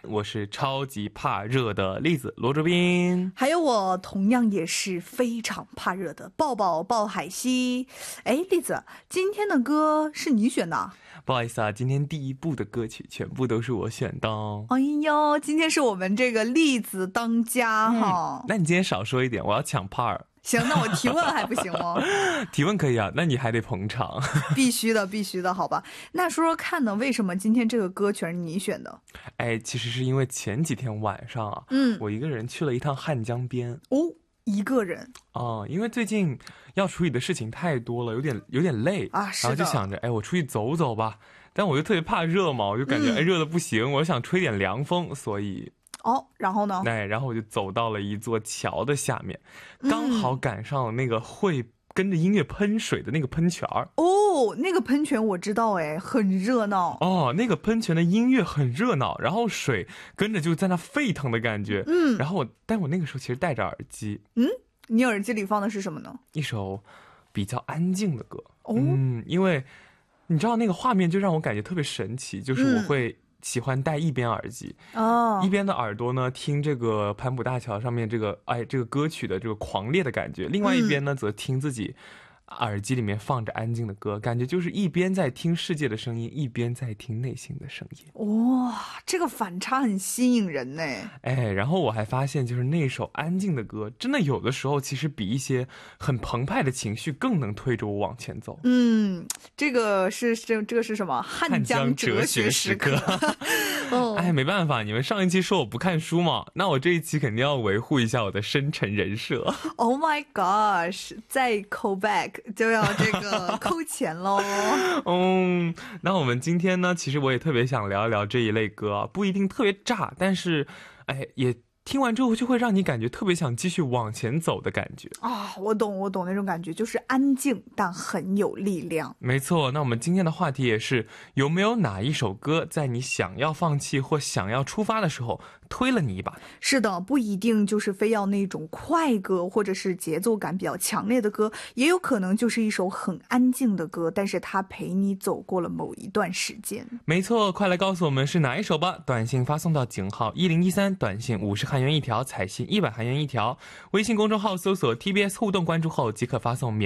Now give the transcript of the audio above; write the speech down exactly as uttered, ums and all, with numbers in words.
我是超级怕热的栗子罗卓斌， 还有我同样也是非常怕热的抱抱抱海西。哎，栗子，今天的歌是你选的？ 不好意思啊，今天第一部的歌曲全部都是我选的哦。 哎呦，今天是我们这个栗子当家哈、 嗯。那你今天少说一点，我要抢 part。 行，那我提问还不行吗？ 提问可以啊，那你还得捧场。 必须的，必须的，好吧。那说说看呢，为什么今天这个歌全是你选的？ 哎，其实是因为前几天晚上啊， 嗯， 我一个人去了一趟汉江边。 哦，一个人哦，因为最近要处理的事情太多了，有点有点累啊，是的。 然后就想着，哎，我出去走走吧。但我又特别怕热嘛，我就感觉、嗯、哎热的不行，我想吹点凉风，所以。 哦，然后呢？ 哎，然后我就走到了一座桥的下面，刚好赶上了那个会跟着音乐喷水的那个喷泉儿。 哦，那个喷泉我知道，哎，很热闹。 哦，那个喷泉的音乐很热闹，然后水跟着就在那沸腾的感觉。 嗯， 然后我，但我那个时候其实戴着耳机。 嗯，你耳机里放的是什么呢？ 一首比较安静的歌。 哦， 嗯，因为你知道那个画面就让我感觉特别神奇，就是我会、嗯。喜欢戴一边耳机哦， 一边的耳朵呢听这个盘浦大桥上面这个哎这个歌曲的这个狂烈的感觉，另外一边呢、嗯、则听自己耳机里面放着安静的歌，感觉就是一边在听世界的声音，一边在听内心的声音。 哇、哦，这个反差很吸引人呢。 哎，然后我还发现，就是那首安静的歌，真的有的时候其实比一些很澎湃的情绪更能推着我往前走。 嗯，这个是这这个是什么？汉江哲学时刻。 哦，哎，没办法，你们上一期说我不看书嘛，那我这一期肯定要维护一下我的深沉人设。 Oh my gosh， 再 call back 就要这个扣钱喽。 嗯，那我们今天呢，其实我也特别想聊一聊这一类歌啊，不一定特别炸，但是，哎，也。听完之后就会让你感觉特别想继续往前走的感觉啊、哦！我懂，我懂那种感觉，就是安静但很有力量。 没错，那我们今天的话题也是，有没有哪一首歌在你想要放弃或想要出发的时候推了你一把呢？ 是的，不一定就是非要那种快歌或者是节奏感比较强烈的歌，也有可能就是一首很安静的歌，但是它陪你走过了某一段时间。 没错，快来告诉我们是哪一首吧！短信发送到井号一零一三，短信五十韩元一条，彩信一百韩元一条。微信公众号搜索 T B S 互动，关注后即可发送免